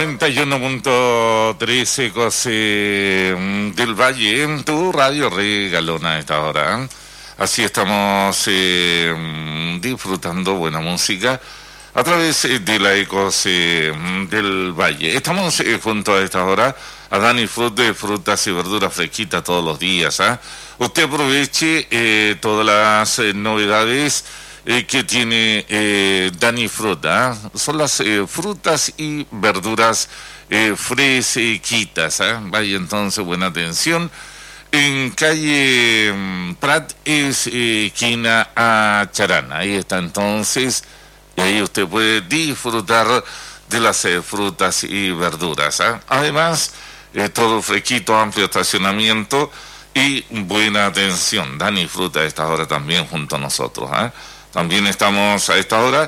91.3 Ecos del Valle en tu radio regalona a esta hora. Así estamos disfrutando buena música a través de la Ecos del Valle. Estamos junto a esta hora a Dani Fruit de frutas y verduras fresquitas todos los días. Usted aproveche todas las novedades que tiene Dani Fruit. Son las frutas y verduras fresquitas. Vaya entonces, buena atención. En calle Prat, esquina a Charana. Ahí está entonces, y ahí usted puede disfrutar de las frutas y verduras. Además, todo fresquito, amplio estacionamiento y buena atención. Dani Fruit a esta hora también junto a nosotros. También estamos a esta hora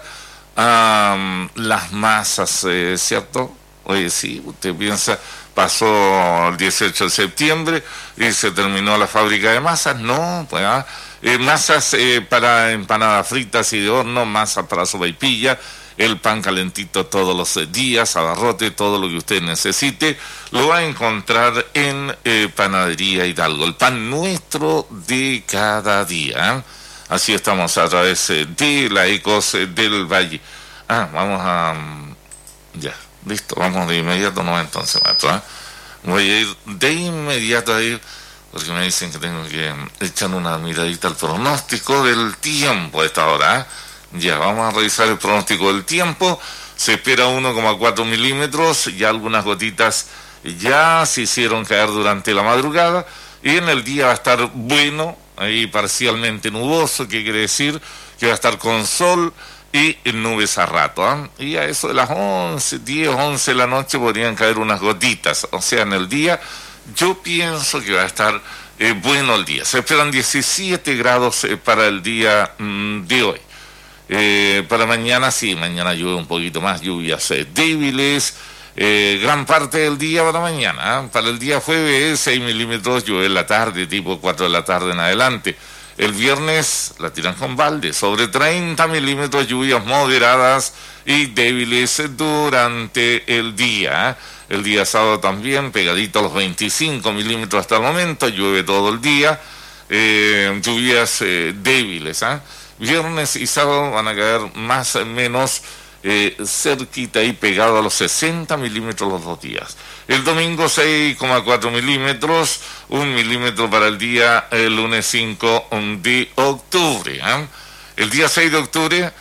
las masas, ¿cierto? Oye, sí, usted piensa, pasó el 18 de septiembre y se terminó la fábrica de masas. No, pues masas para empanadas fritas y de horno, masas para sopaipilla, el pan calentito todos los días, abarrote, todo lo que usted necesite, lo va a encontrar en Panadería Hidalgo, el pan nuestro de cada día. Así estamos a través de la Ecos del Valle. Vamos a... ya, listo, vamos de inmediato, no, entonces, maestro. Voy a ir de inmediato ahí, porque me dicen que tengo que echar una miradita al pronóstico del tiempo a esta hora. Ya, vamos a revisar el pronóstico del tiempo. Se espera 1,4 milímetros, ya algunas gotitas ya se hicieron caer durante la madrugada, y en el día va a estar bueno, ahí parcialmente nuboso, que quiere decir que va a estar con sol y nubes a rato. Y a eso de las 10, 11 de la noche podrían caer unas gotitas. O sea, en el día yo pienso que va a estar bueno el día. Se esperan 17 grados para el día de hoy. Para mañana sí, mañana llueve un poquito más, lluvias débiles. Gran parte del día para mañana. Para el día jueves 6 milímetros, llueve en la tarde, tipo 4 de la tarde en adelante. El viernes la tiran con balde, sobre 30 milímetros, lluvias moderadas y débiles durante el día. El día sábado también, pegadito a los 25 milímetros hasta el momento, llueve todo el día, lluvias débiles. Viernes y sábado van a caer más o menos cerquita y pegado a los 60 milímetros los dos días. El domingo 6,4 milímetros, 1 milímetro para el día el lunes 5 de octubre. El día 6 de octubre,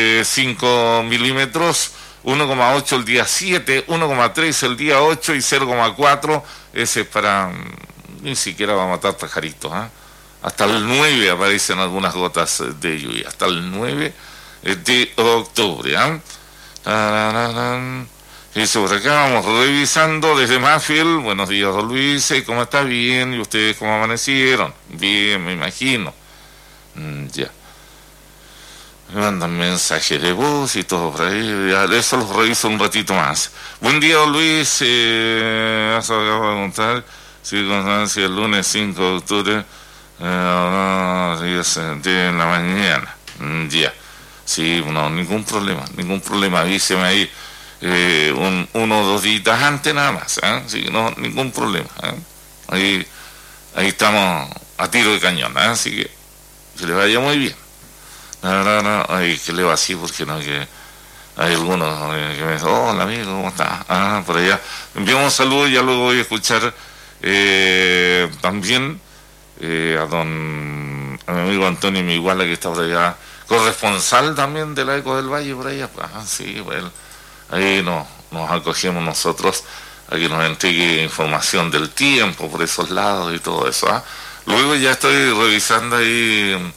5 milímetros, 1,8 el día 7, 1,3 el día 8 y 0,4, ese es para, ni siquiera va a matar pajaritos. Hasta el 9 aparecen algunas gotas de lluvia, hasta el 9 de octubre. Eso por acá, vamos revisando desde Maffield. Buenos días, don Luis, ¿cómo está? Bien, ¿y ustedes cómo amanecieron? Bien, me imagino. Ya. Me mandan mensajes de voz y todo por ahí, ya, eso los reviso un ratito más. Buen día, don Luis, vas a preguntar circunstancia el lunes 5 de octubre, 10 de la mañana. Ya. Sí, no, ningún problema, avíseme ahí uno o dos días antes nada más, sí, no, ningún problema. Ahí estamos a tiro de cañón, así que le vaya muy bien. No, ay, que le va así porque no, que hay algunos que me dicen, hola amigo, ¿cómo está? Por allá. Enviamos un saludo y ya luego voy a escuchar también a mi amigo Antonio Miguala, que está por allá, corresponsal también de la Eco del Valle por allá. Sí, bueno, ahí nos acogemos nosotros a que nos entregue información del tiempo por esos lados y todo eso. Luego ya estoy revisando ahí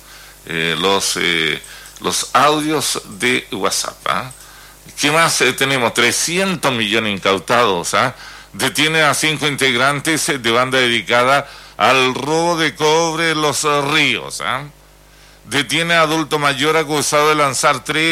los audios de WhatsApp. ¿Qué más tenemos? 300 millones incautados. Detiene a 5 integrantes de banda dedicada al robo de cobre en los ríos. Detiene a adulto mayor acusado de lanzar 3